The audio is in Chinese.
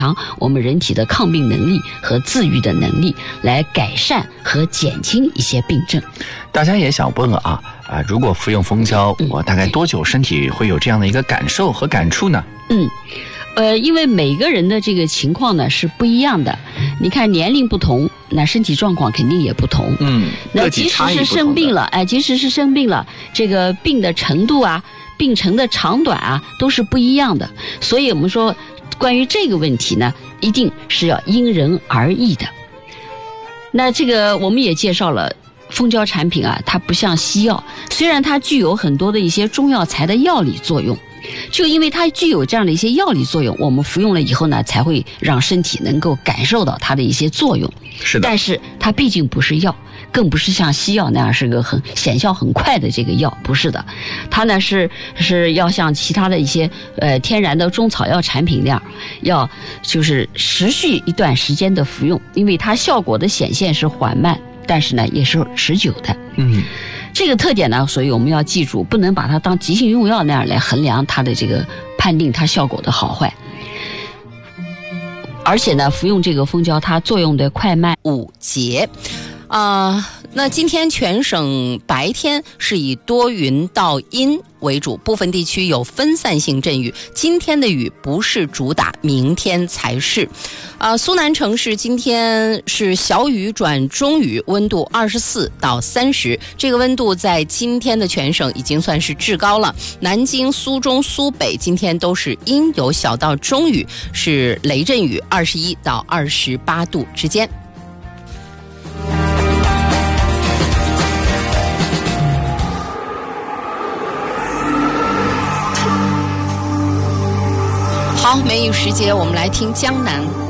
我们人体的抗病能力和自愈的能力，来改善和减轻一些病症。 大家也想问如果服用蜂胶，我大概多久身体会有这样的一个感受和感触呢？ 因为每个人的这个情况呢是不一样的，你看年龄不同，那身体状况肯定也不同。那即使是生病了，这个病的程度啊，病程的长短啊，都是不一样的。所以我们说，关于这个问题呢，一定是要因人而异的。那这个我们也介绍了。蜂胶产品啊，它不像西药，虽然它具有很多的一些中药材的药理作用，就因为它具有这样的一些药理作用，我们服用了以后呢，才会让身体能够感受到它的一些作用。 是的， 但是它毕竟不是药，更不是像西药那样是个很显效很快的这个药，不是的。它呢是要像其他的一些天然的中草药产品那样，要就是持续一段时间的服用，因为它效果的显现是缓慢。但是呢，也是持久的。这个特点呢，所以我们要记住，不能把它当急性用药那样来衡量它的这个判定它效果的好坏。而且呢，服用这个蜂胶，它作用的快慢 5节。那今天全省白天是以多云到阴为主，部分地区有分散性阵雨。今天的雨不是主打，明天才是。苏南城市今天是小雨转中雨，温度24到30，这个温度在今天的全省已经算是至高了。南京、苏中、苏北今天都是阴有小到中雨，是雷阵雨，21到28度之间。好，梅雨时节，我们来听江南。